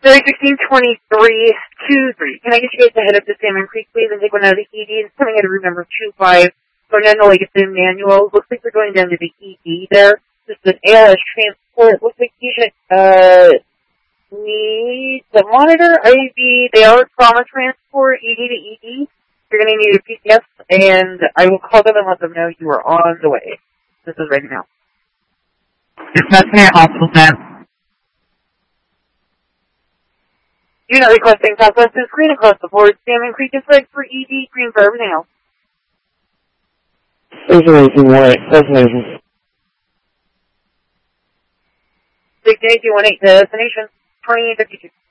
1623. Can I get you guys to head up to Salmon Creek, please, and take one out of the ED? It's coming out of route number 25. Going down to Lake Manual. Looks like they're going down to the ED there. This is an ALS transport. Looks like you should, need the monitor, IV. They are trauma transport, ED to ED. You're going to need a PCS, and I will call them and let them know you are on the way. This is ready now. Discussing hospital set. Unit requesting Southwest is green across the board. Salmon Creek is red for ED, green for everything else. Destination 18. Big Day 218, destination 2852.